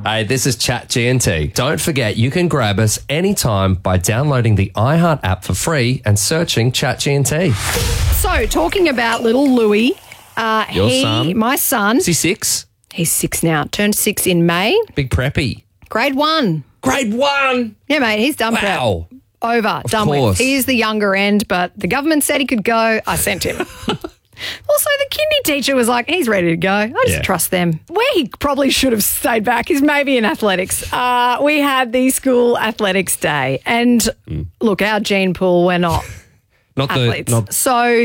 Hey, this is ChatGNT. Don't forget, you can grab us anytime by downloading the iHeart app for free and searching ChatGNT. So, talking about little Louis, Your son? my son, Is he 6? he's 6 now, turned 6 in May, Big preppy. grade 1. Grade 1. Yeah, mate, he's done prep. Wow. Over, done course. with. He is the younger end, but the government said he could go. I sent him. Also, the kindy teacher was like, he's ready to go. I just trust them. Where he probably should have stayed back is maybe in athletics. We had the school athletics day. And look, our gene pool, we're not Not athletes. the. So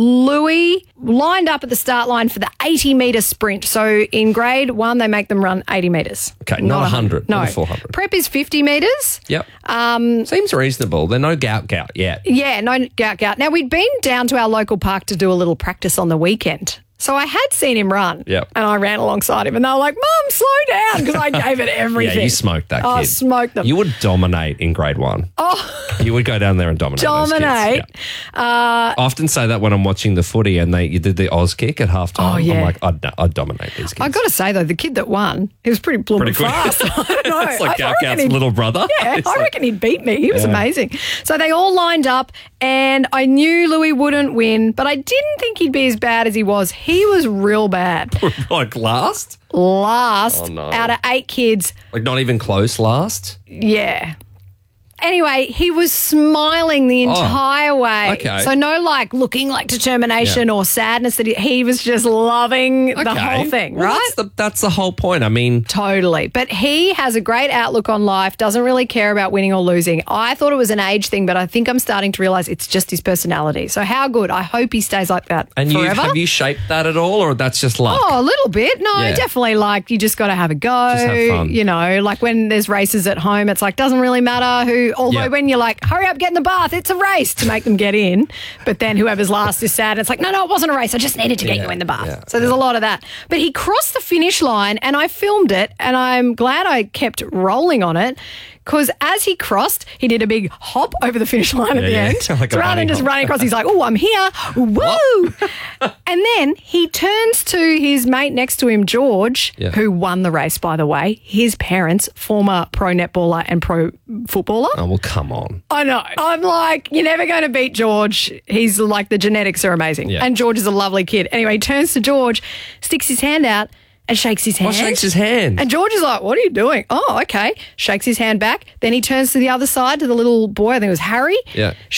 Louis lined up at the start line for the 80-metre sprint. So in grade 1, they make them run 80 metres. Okay, not 100, No. not a 400. Prep is 50 metres. Yep. Seems reasonable. There's no gout yet. Yeah, no gout. Now, we'd been down to our local park to do a little practice on the weekend. So I had seen him run. Yep. And I ran alongside him and they were like, Mum, slow down, because I gave it everything. Yeah, you smoked that kid. I smoked them. You would dominate in grade 1. Oh. You would go down there and dominate. Those kids. Dominate. Yeah. I often say that when I'm watching the footy and you did the Oz kick at halftime. Oh, yeah. I'm like, I'd dominate these kids. I got to say, though, the kid that won, he was pretty blooming Pretty quick. fast. I don't know. It's like I reckon Gout's he'd- little brother. Yeah, It's I like- reckon he'd beat me. He was amazing. So they all lined up and I knew Louis wouldn't win, but I didn't think he'd be as bad as he was. He was real bad. Like last? Last Oh, no. out of 8 kids. Like not even close last? Yeah. Anyway, he was smiling the entire way. okay. So no looking like determination or sadness. That he was just loving the whole thing, Well, right? That's the whole point. I mean, Totally. But he has a great outlook on life, doesn't really care about winning or losing. I thought it was an age thing, but I think I'm starting to realise it's just his personality. So how good. I hope he stays like that and forever. have you shaped that at all, or that's just luck? Oh, a little bit. No, Yeah. definitely. You just got to have a go. Just have fun. You know, when there's races at home, it's doesn't really matter who. Although Yeah. when you're like, hurry up, get in the bath, it's a race to make them get in. But then whoever's last is sad. It's like, no, it wasn't a race. I just needed to get you in the bath. yeah, So there's a lot of that. But he crossed the finish line, and I filmed it, and I'm glad I kept rolling on it. Because as he crossed, he did a big hop over the finish line at the yeah. end. Like a So rather than running just hop. running across, he's like, oh, I'm here. Woo! And then he turns to his mate next to him, George, Yeah. who won the race, by the way. His parents, former pro netballer and pro footballer. Oh, well, come on. I know. I'm like, you're never going to beat George. He's like, the genetics are amazing. Yeah. And George is a lovely kid. Anyway, he turns to George, sticks his hand out and shakes his hand. Shakes his hand. And George is like, what are you doing? Oh, okay. Shakes his hand back. Then he turns to the other side to the little boy, I think it was Harry. Yeah.